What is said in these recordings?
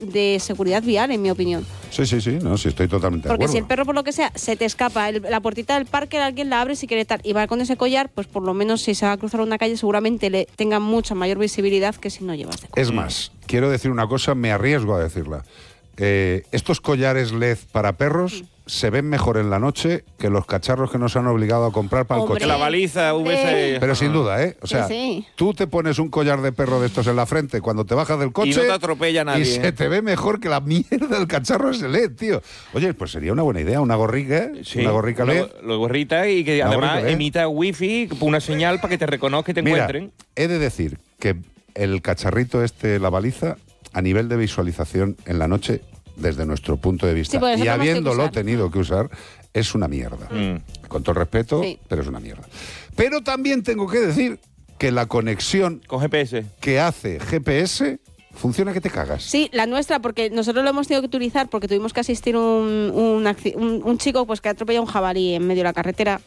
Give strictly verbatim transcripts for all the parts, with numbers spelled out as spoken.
de seguridad vial, en mi opinión. Sí, sí, sí, no, sí, estoy totalmente de Porque acuerdo. si el perro, por lo que sea, se te escapa, el, la puertita del parque, alguien la abre si quiere tal, y va con ese collar, pues por lo menos si se va a cruzar una calle, seguramente le tenga mucha mayor visibilidad que si no llevas de collar. Es más, quiero decir una cosa, me arriesgo a decirla. Eh, estos collares L E D para perros... Mm. se ven mejor en la noche que los cacharros que nos han obligado a comprar para Hombre, el coche. La baliza, V S... Pero sin duda, ¿eh? O sea, sí, sí. tú te pones un collar de perro de estos en la frente cuando te bajas del coche... Y no te atropella nadie. Y se ¿eh? te ve mejor que la mierda del cacharro ese L E D, tío. Oye, pues sería una buena idea, una gorrica, Sí, una gorrica L E D. Lo, lo gorrita y que Una además gorrica L E D. emita wifi, una señal para que te reconozca y te Mira, encuentren. he de decir que el cacharrito este, la baliza, a nivel de visualización en la noche, desde nuestro punto de vista, Sí, y habiéndolo que tenido que usar, es una mierda. Mm. Con todo respeto, sí. pero es una mierda. Pero también tengo que decir que la conexión Con G P S. que hace G P S funciona que te cagas. Sí, la nuestra, porque nosotros lo hemos tenido que utilizar porque tuvimos que asistir un, un, un, un chico pues que atropelló un jabalí en medio de la carretera.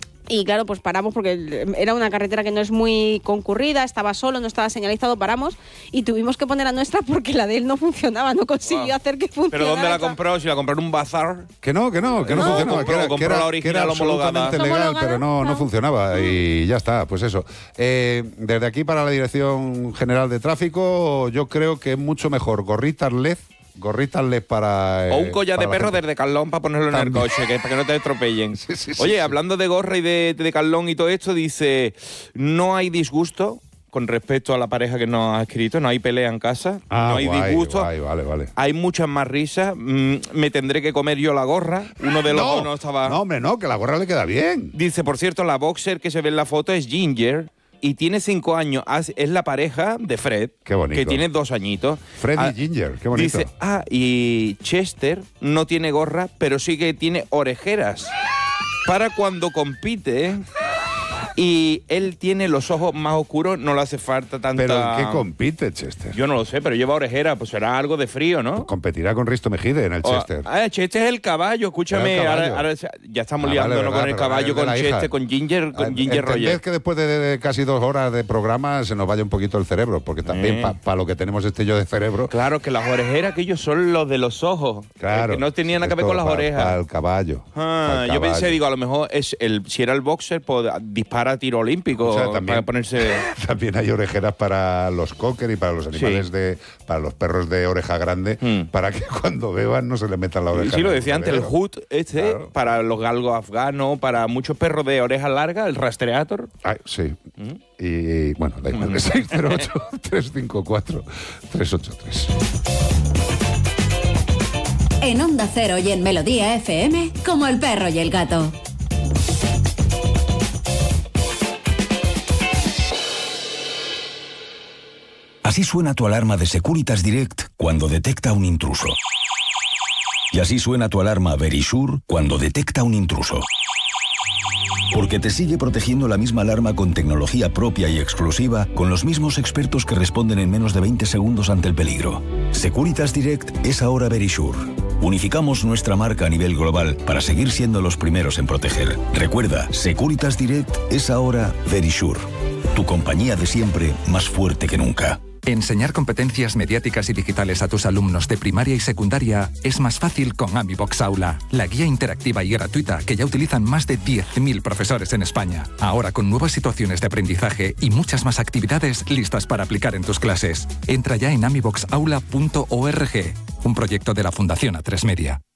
Y claro, pues paramos porque era una carretera que no es muy concurrida, estaba solo, no estaba señalizado, paramos y tuvimos que poner la nuestra porque la de él no funcionaba, no consiguió Wow. hacer que funcionara. ¿Pero dónde la esa- compró? Si la compró en un bazar. Que no, que no, que no, No, funcionaba. compró- que era, compró que era- la que original era homologada. absolutamente legal, ¿Homologada? pero no, no No. funcionaba. Y ya está, pues eso. Eh, desde aquí para la Dirección General de Tráfico, yo creo que es mucho mejor gorritas L E D, gorritas L E D para... O eh, un collar de para la perro gente. desde Carlón para ponerlo en También. el coche, que para que no te estropellen. Sí, sí, sí, Oye, sí. hablando de gorra y de, de Carlón y todo esto, dice, no hay disgusto con respecto a la pareja que nos ha escrito, no hay pelea en casa, Ah, no hay guay, disgusto. guay, vale, vale. Hay muchas más risas. Mm, me tendré que comer yo la gorra. Uno de los dos no estaba... no, hombre, no, que la gorra le queda bien. Dice, por cierto, la boxer que se ve en la foto es Ginger y tiene cinco años. Haz- Es la pareja de Fred, Qué bonito. que tiene dos añitos. Freddy Ah, Ginger, qué bonito. Dice, ah, y Chester no tiene gorra, pero sí que tiene orejeras para cuando compite. Y él tiene los ojos más oscuros, no le hace falta tanta... ¿Pero en qué compite Chester? Yo no lo sé, pero lleva orejeras, pues será algo de frío, ¿no? Competirá con Risto Mejide en el O- Chester. Ah, Chester es el caballo, escúchame. El caballo. Ahora, ahora se- ya estamos Ah, liándonos vale, con verdad, el pero caballo, es de con la hija. Chester, con Ginger, con Ah, Ginger entended Roger. que después de, de casi dos horas de programa se nos vaya un poquito el cerebro, porque también Eh. para lo que tenemos este yo de cerebro... Claro, que las orejeras, que ellos son los de los ojos. Claro, Que no tenían nada que ver esto con las pa- orejas. Para el caballo. Ah, pa'l yo pensé, caballo. digo, a lo mejor es el, si era el boxer, pues dispara a tiro olímpico O sea, también- para ponerse... También hay orejeras para los cocker y para los animales Sí. de, para los perros de oreja grande, Hmm. para que cuando beban no se le metan la oreja. Sí, lo en el decía antes, el cerebro. hood este, Claro. para los galgos afganos, para muchos perros de orejas largas, el rastreator. Ay, sí. ¿Mm? Y bueno, da igual. seis cero ocho, tres cinco cuatro, tres ocho tres. En Onda Cero y en Melodía F M, como el perro y el gato. Así suena tu alarma de Securitas Direct cuando detecta un intruso. Y así suena tu alarma Verisure cuando detecta un intruso. Porque te sigue protegiendo la misma alarma con tecnología propia y exclusiva, con los mismos expertos que responden en menos de veinte segundos ante el peligro. Securitas Direct es ahora Verisure. Unificamos nuestra marca a nivel global para seguir siendo los primeros en proteger. Recuerda, Securitas Direct es ahora Verisure. Tu compañía de siempre, más fuerte que nunca. Enseñar competencias mediáticas y digitales a tus alumnos de primaria y secundaria es más fácil con AmiBox Aula, la guía interactiva y gratuita que ya utilizan más de diez mil profesores en España. Ahora con nuevas situaciones de aprendizaje y muchas más actividades listas para aplicar en tus clases. Entra ya en amibox aula punto org, un proyecto de la Fundación A tres Media.